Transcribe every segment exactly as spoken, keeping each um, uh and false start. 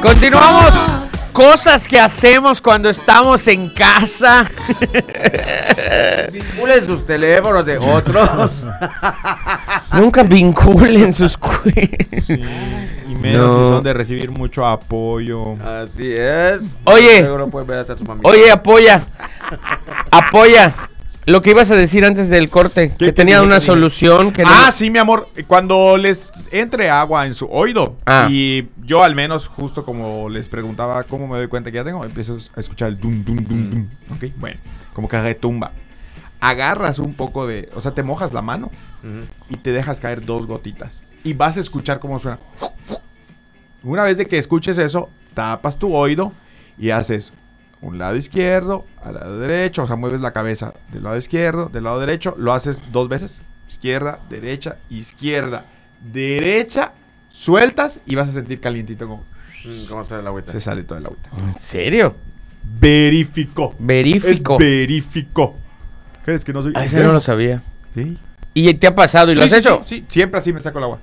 Continuamos. Cosas que hacemos cuando estamos en casa. Vinculen sus teléfonos de otros. Nunca vinculen sus cuentas. Sí, y menos no. si son de recibir mucho apoyo. Así es. Oye, Seguro pueden ver hasta su mamita. oye, apoya. Apoya. Lo que ibas a decir antes del corte, que tenía una solución. Que ah, no... sí, mi amor. Cuando les entre agua en su oído, ah. y yo al menos, justo como les preguntaba cómo me doy cuenta que ya tengo, empiezo a escuchar el dum, dum, dum, dum. Ok, bueno, como que retumba. Agarras un poco de, o sea, te mojas la mano uh-huh. y te dejas caer dos gotitas. Y vas a escuchar cómo suena. Una vez de que escuches eso, tapas tu oído y haces un lado izquierdo, al lado derecho, o sea, mueves la cabeza del lado izquierdo, del lado derecho, lo haces dos veces, izquierda, derecha, izquierda, derecha, sueltas y vas a sentir calientito como... ¿Cómo sale el agüita? Se sale toda el agüita. ¿En serio? Verifico. Verifico. Es verifico. ¿Crees que no soy? Ah, ese no lo sabía. Sí. ¿Y te ha pasado y sí, lo has sí, hecho? Sí, sí, siempre así me saco el agua.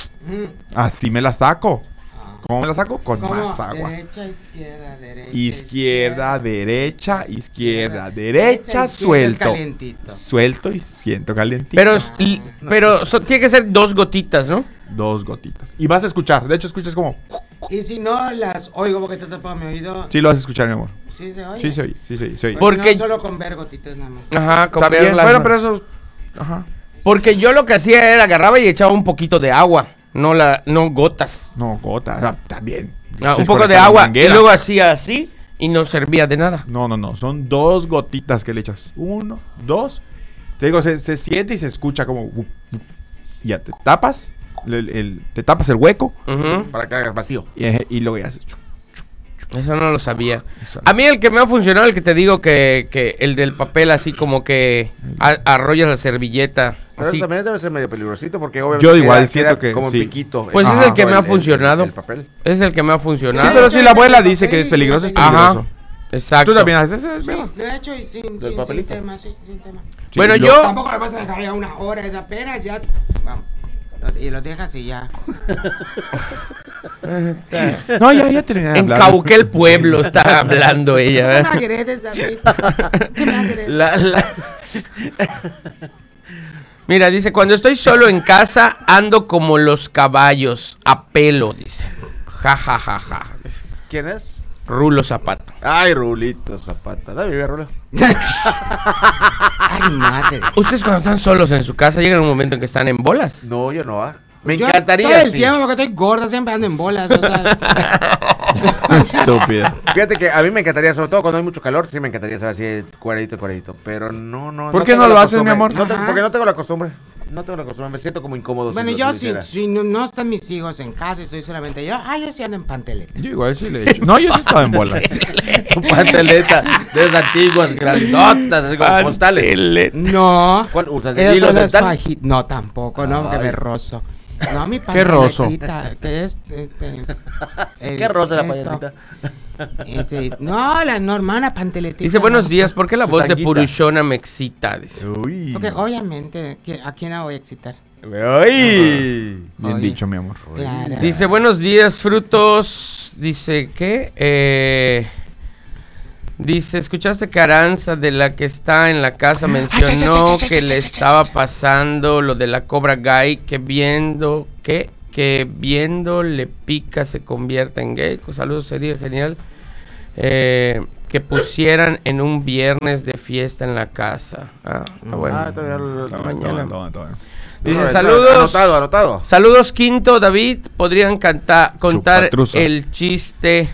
Así me la saco. ¿Cómo me la saco? Con ¿Cómo? más agua. Derecha, izquierda, derecha. Izquierda, derecha, izquierda, derecha, suelto. Suelto y siento calientito. Pero, y, pero so, tiene que ser dos gotitas, ¿no? Dos gotitas. Y vas a escuchar. De hecho, escuchas como... Y si no las oigo porque te tapa mi oído. Sí lo vas a escuchar, mi amor. Sí se oye. Sí se oye, sí se oye. Sí se oye. Porque no, solo con ver gotitas nada más. Ajá, con También, ver las... bueno, pero eso... Ajá. Porque yo lo que hacía era agarraba y echaba un poquito de agua. No la, no gotas. No, gotas. Ah, también. Ah, un poco de agua y luego hacía así y no servía de nada. No, no, no. Son dos gotitas que le echas. Uno, dos. Te digo, se, se siente y se escucha como... Uh, uh, ya te tapas. El, el, te tapas el hueco uh-huh. para que hagas vacío. Y, y luego ya haces... Eso no lo sabía. A mí el que me ha funcionado, el que te digo que, que el del papel así como que a, arrollas la servilleta. Pero así. también debe ser medio peligrosito porque obviamente yo igual queda, siento queda que como sí. piquito. Pues Ajá, es el que me ha el, funcionado. El, el papel. Es el que me ha funcionado. Sí, pero si la abuela dice que es peligroso, es peligroso. Ajá. Exacto. Tú también haces eso, sí, lo he hecho y sin, sin, sin tema, sí, sin tema. Sí, bueno, lo, yo... Tampoco le vas a dejar ya una hora, es apenas ya... Vamos. Y lo dejas y ya. No, ya, ya terminé de hablar. En Cauquel Pueblo está hablando ella. ¿Qué me agredes, David? ¿Qué me agredes? La, la... Mira, dice, cuando estoy solo en casa, ando como los caballos, a pelo, dice. Ja, ja, ja, ja. ¿Quién es? Rulo Zapata. Ay, Rulito Zapata. Dame mi Rulo. Ay, madre. ¿Ustedes cuando están solos en su casa llegan un momento en que están en bolas? No, yo no. ¿ah? Me yo encantaría. Todo el sí. tiempo porque estoy gorda, siempre ando en bolas. O sea, estúpida. Fíjate que a mí me encantaría, sobre todo cuando hay mucho calor, sí me encantaría ser así cuadradito, cuadradito. Pero no, no. ¿Por no qué no lo haces, costumbre. mi amor? No te, porque no tengo la costumbre. No tengo la costumbre. Me siento como incómodo. Bueno, si yo si, si no, no están mis hijos en casa, estoy solamente yo. Ah, yo sí ando en panteleta. Yo igual sí le he hecho. No, yo sí estaba en bolas. Tu panteleta de esas antiguas, grandotas, así como postales. No. ¿Cuál usas? Eso ¿Hilo no es dental? faji- No, tampoco, no, porque Ay. me rozo. No, mi ¿Qué rozo? panteletita, que es este, el- ¿Qué rosa la esto. payasita? Este, no, la normal panteletita. Dice, buenos no. días, ¿por qué la Su voz de tanguita. Purushona me excita? Dice. Uy. Porque obviamente, ¿qui- ¿a quién la voy a excitar? Ay. Bien Oye. dicho, mi amor. Claro. Dice, buenos días, frutos. Dice, ¿qué? Eh... Dice, ¿escuchaste que Aranza, de la que está en la casa, mencionó que le estaba pasando lo de la Cobra Guy, que viendo, ¿qué? Que viendo le pica se convierta en gay? Saludos, sería genial. Eh, que pusieran en un viernes de fiesta en la casa. Ah, ah, bueno. Ah, todavía lo- Toma, mañana. toma, toma, toma. Dice, No, saludos. Anotado, anotado. Saludos, Quinto, David. ¿Podrían cantar, contar Chupatruza. el chiste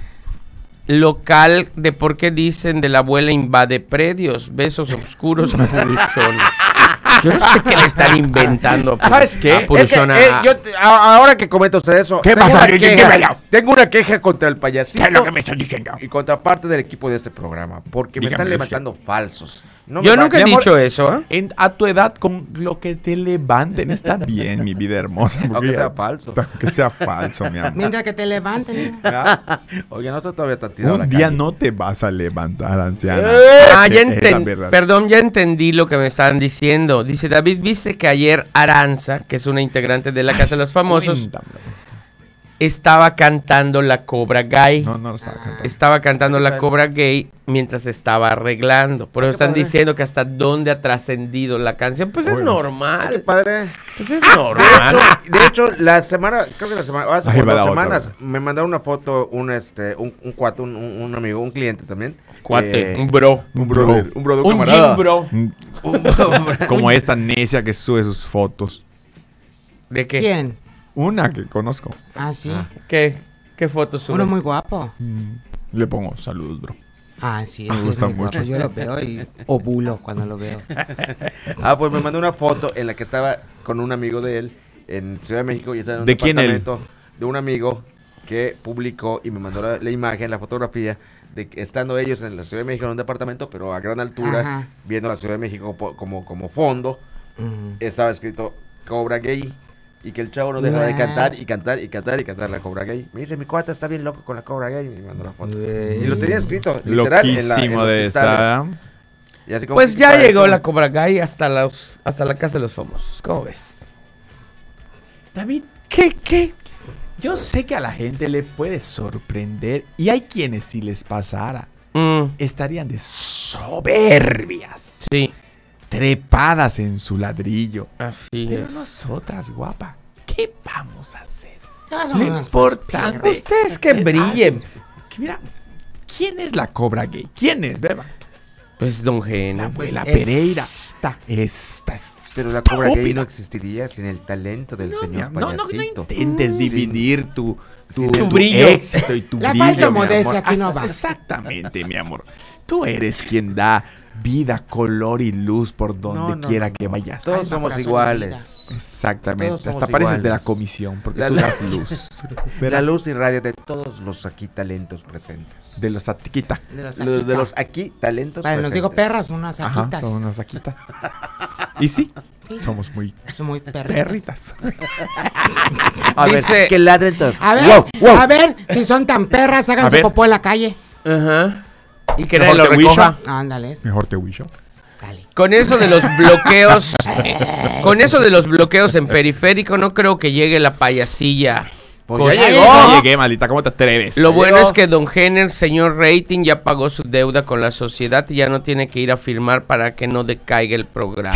local de por qué dicen de la abuela invade predios? Besos oscuros a Purushona. Yo no sé qué le están inventando a Puru- ¿Sabes qué? a Es que, Purushona. eh, yo te- a- ahora que comenta usted eso, ¿Qué tengo, pasa? una ¿Qué- qué- queja, qué me- tengo una queja contra el payasito ¿Qué es lo que me estás diciendo? y contra parte del equipo de este programa, porque me están Dígame, levantando falsos. No Yo me va- nunca he mi amor, dicho eso, ¿eh? En, a tu edad, con lo que te levanten, está bien, mi vida hermosa. porque Aunque ya- sea falso. Aunque sea falso, mi amor. Mientras que te levanten. Oye, no estoy todavía tan tirado a la Un día calle. no te vas a levantar, anciana. Ah, ya Es la entendí. verdad. Perdón, ya entendí lo que me están diciendo. Dice David, viste que ayer Aranza, que es una integrante de la Casa de los Famosos, Cuéntamelo. estaba cantando la Cobra Gay. No, no lo estaba cantando. Estaba cantando la Cobra Gay mientras estaba arreglando. Por eso qué están padre. diciendo que hasta dónde ha trascendido la canción. Pues es Bueno. normal. Padre. Pues es De normal. hecho, de hecho, la semana, creo que la semana, hace Ahí como va dos la otra, semanas, güey. me mandaron una foto, un este, un, un cuate, un, un- un amigo, un cliente también. Cuate, eh, un bro. un brother, un brother, Un camarada. gym bro. Mm, Un bro. Como esta necia que sube sus fotos. ¿De qué? ¿Quién? Una que conozco. Ah, sí. ¿Qué? ¿Qué fotos sube? Uno muy guapo. Mm, Le pongo saludos, bro. Ah, sí, Me es que es gusta muy guapo. mucho. Yo lo veo y ovulo cuando lo veo. Ah, pues me mandó una foto en la que estaba con un amigo de él en Ciudad de México y estaba en un ¿De quién él? departamento de un amigo que publicó y me mandó la, la imagen, la fotografía de que estando ellos en la Ciudad de México en un departamento, pero a gran altura, Ajá. viendo la Ciudad de México po- como, como fondo, Ujú. estaba escrito Cobra Gay y que el chavo no dejaba de Guau. cantar y cantar y cantar y cantar la Cobra Gay. Me dice, mi cuata está bien loco con la Cobra Gay y me mandó la foto. Güey. Y lo tenía escrito, literal, en, la, en Loquísimo los de cristales. esta. Y así como Pues que ya para llegó esto- la Cobra Gay hasta, los, hasta la casa de los famosos. ¿Cómo ves? David, ¿qué, qué? Yo sé que a la gente le puede sorprender y hay quienes si les pasara Mm, estarían de soberbias, sí, trepadas en su ladrillo. así Pero es. nosotras, guapa, ¿qué vamos a hacer? Ya son Lo unas importante piernas. Ustedes que brillen. que mira, ¿quién es la Cobra Gay? ¿Quién es, beba? Pues Don La Geno. abuela Pues Pereira. esta. Esta es Pero la Cobra Gay Estúpida. no existiría sin el talento del No, señor mi amor, no, no, no payasito. intentes Sí. dividir tu, tu, Sí, tu tu brillo. éxito y tu La brillo, falsa mi modestia amor. aquí no As- va. Exactamente, mi amor. Tú eres quien da vida, color y luz por donde No, no, quiera no, que no. vayas. Todos Alma, somos corazón y iguales. vida. Exactamente. Todos somos Hasta pareces de la iguales. comisión porque La- tú la- das luz. La luz irradia de todos los aquí talentos presentes. De los atiquita. De los Los, de saquitas. los aquí talentos Vale, nos presentes. digo perras, unas Ajá, saquitas. son unas saquitas. Y sí, Sí. somos muy Son muy perritas. perritas. A ver, Dice- que ladren todos. A ver, Wow, wow. a ver, si son tan perras, A háganse ver. popó en la calle. Ajá. Y que Mejor nadie lo te huisho. recoja. Ándales. Mejor te huillo. Dale. Con eso de los bloqueos, con eso de los bloqueos en periférico, no creo que llegue la payasilla. Pues Con- ya llegó. Ya llegué, maldita, ¿cómo te atreves? Lo bueno Llegó. es que Don Jenner, señor Rating, ya pagó su deuda con la sociedad y ya no tiene que ir a firmar para que no decaiga el programa.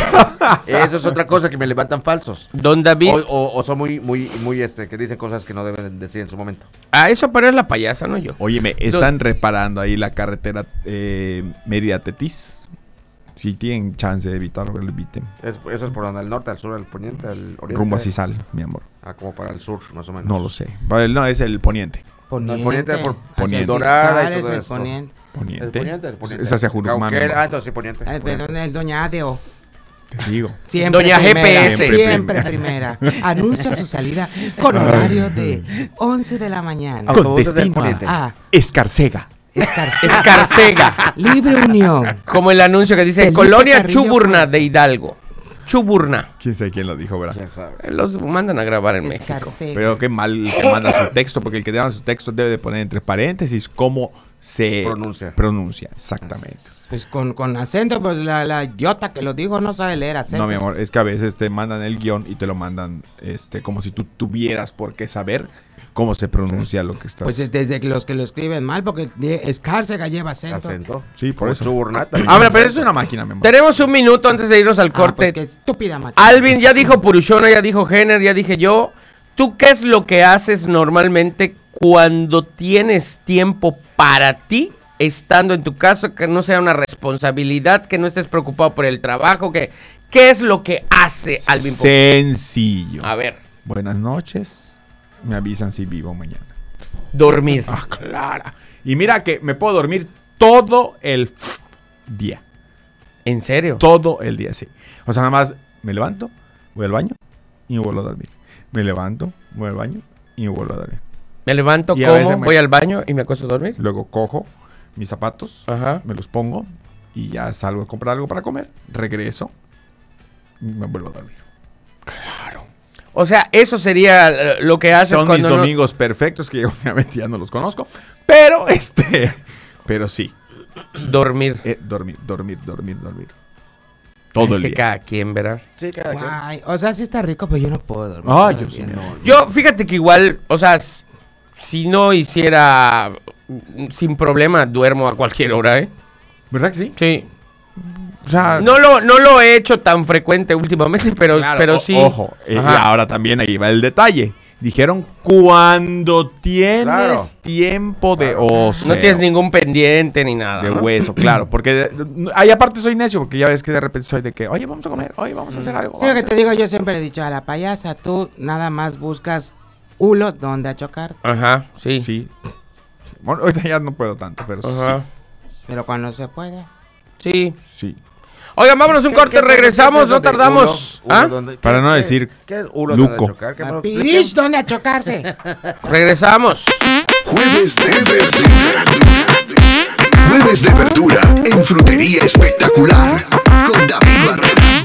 Eso es otra cosa que me levantan falsos. Don David, O, o- o son muy, muy, muy, este, que dicen cosas que no deben decir en su momento. a eso pero es la payasa, no yo. Óyeme, están reparando ahí la carretera eh, Mérida-Tetis. Si tienen chance de evitarlo, que lo eviten. Es- eso es por donde, al norte, al sur, al poniente, al oriente. Rumbo a Cisal, mi amor. Ah, como para el sur, más o menos. No lo sé. Vale, no, es el poniente. Poniente. poniente por- Hacia poniente. Dorada y Cisales, todo el esto. poniente. Poniente. El poniente, el poniente. Es hacia Jurumán, mi Cauquel, amor. ah, entonces sí, poniente. Ah, poniente. perdón, el doña Adeo. Te digo. Siempre Doña primera, G P S. Siempre primera. Anuncia su salida con horario de once de la mañana. Con Autobuses del destino poniente. a Ah, Escarcega. Escarcega. Escarcega, Libre Unión. como el anuncio que dice Felipe Colonia Carrillo, Chuburna pues. de Hidalgo. Chuburna. ¿Quién sabe quién lo dijo, verdad? ¿Quién sabe? Los mandan a grabar en México. Escarcega. Pero qué mal el que manda su texto, porque el que manda su texto debe de poner entre paréntesis cómo se Pronuncia. pronuncia, exactamente. Pues con, con acento, pues la, la idiota que lo dijo no sabe leer acento. No, mi amor, es que a veces te mandan el guión y te lo mandan este como si tú tuvieras por qué saber cómo se pronuncia lo que estás. Pues desde que los que lo escriben mal, porque de- Escárcega lleva acento. Acento. Sí, por O eso. Chuburná también. Ahora, pero es una máquina, mi amor. Tenemos un minuto antes de irnos al Ah, corte. pues qué estúpida máquina. Alvin, ya dijo Purushona, ya dijo Jenner, ya dije yo. ¿Tú qué es lo que haces normalmente cuando tienes tiempo para ti, estando en tu casa, que no sea una responsabilidad, que no estés preocupado por el trabajo? Que, ¿Qué es lo que hace Alvin? Po- Sencillo. A ver, Buenas noches. Me avisan si vivo mañana. dormir. Ah, claro. Y mira que me puedo dormir todo el día. ¿En serio? Todo el día, sí. O sea, nada más me levanto, voy al baño y me vuelvo a dormir. Me levanto, voy al baño y me vuelvo a dormir. Me levanto, Y a veces como, me- voy al baño y me acuesto a dormir. Luego cojo mis zapatos, Ajá. me los pongo y ya salgo a comprar algo para comer. Regreso y me vuelvo a dormir. Claro. O sea, eso sería eh, lo que haces Son mis cuando no- domingos perfectos que obviamente ya no los conozco. Pero este, pero sí. dormir. Eh, dormir, dormir, dormir, dormir. Todo Es el que día. cada quien, ¿verdad? Sí, cada quien. Guay, o sea, sí está rico, pero yo no puedo dormir. Ay, todo yo el sí día, me- no. Yo, fíjate que igual, o sea, s- si no hiciera mm, sin problema, duermo a cualquier hora, ¿eh? ¿Verdad que sí? Sí. O sea, No lo, no lo he hecho tan frecuente últimamente, pero, claro, pero o- sí. Ojo, eh, y Ajá. ahora también ahí va el detalle. Dijeron cuando tienes Claro. tiempo de Claro. ocio. No tienes ningún pendiente ni nada. de ¿no? hueso, claro. Porque de- ahí aparte soy necio, porque ya ves que de repente soy de que, oye, vamos a comer, oye, vamos a hacer algo. Sí, lo vamos que a te digo, yo siempre he dicho a la payasa, tú nada más buscas hulo donde achocar, Ajá, sí. Sí. Bueno, ahorita ya no puedo tanto, pero Ajá. pero cuando se puede. Sí. sí. sí. Oigan, vámonos un ¿Qué- corte, qué es eso- regresamos, qué es eso no de tardamos. hulo? ¿Ah? ¿Hulo dónde- Para qué- no qué- decir ¿Qué es hulo luco. donde chocar? Que me lo expliquen. Pirish, ¿dónde achocarse? Regresamos. Jueves de verdura. Jueves de verdura en Frutería Espectacular con David Barrera.